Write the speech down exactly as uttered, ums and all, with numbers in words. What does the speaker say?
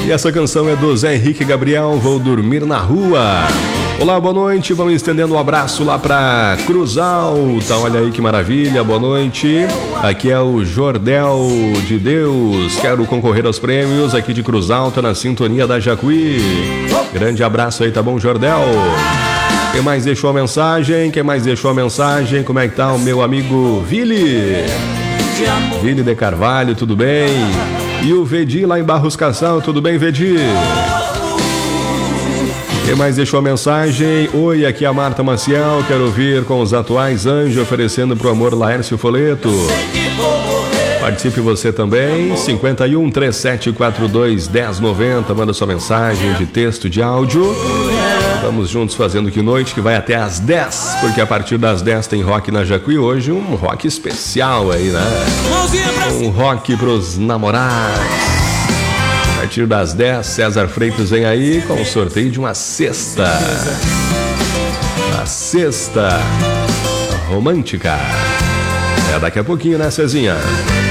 E essa canção é do Zé Henrique Gabriel, Vou Dormir na Rua. Olá, boa noite, vamos estendendo um abraço lá pra Cruz Alta, olha aí que maravilha, boa noite. Aqui é o Jordel de Deus, quero concorrer aos prêmios aqui de Cruz Alta na sintonia da Jacuí. Grande abraço aí, tá bom, Jordel? Quem mais deixou a mensagem? Quem mais deixou a mensagem? Como é que tá o meu amigo Vili? Vili de Carvalho, tudo bem? E o Vedi lá em Barros Cassal, tudo bem, Vedi? Quem mais deixou a mensagem? Oi, aqui é a Marta Maciel, quero ouvir com os atuais Anjo oferecendo pro amor Laércio Foleto. Participe você também, cinquenta e um, trinta e sete, quarenta e dois, dez, noventa, manda sua mensagem de texto, de áudio. Vamos juntos fazendo que noite, que vai até às dez, porque a partir das dez tem rock na Jacuí hoje, um rock especial aí, né? Um rock pros namorados. A partir das dez, César Freitas vem aí com o sorteio de uma cesta. A cesta romântica. É daqui a pouquinho, né, Cezinha?